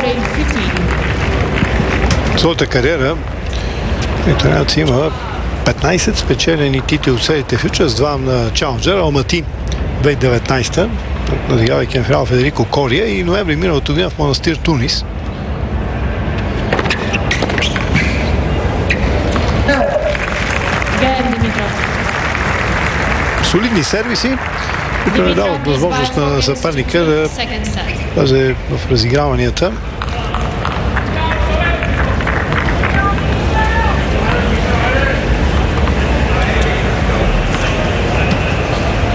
Своята кариера италианци има 15 спечелени титли от сериите Futures, 2 на Challenger, Алмати 2019, надигравайки на финал Федерико Кория, и ноември миналото година в Монастир Тунис. Солидни сервиси, които не дават възможност на съперника да влезе в разиграванията.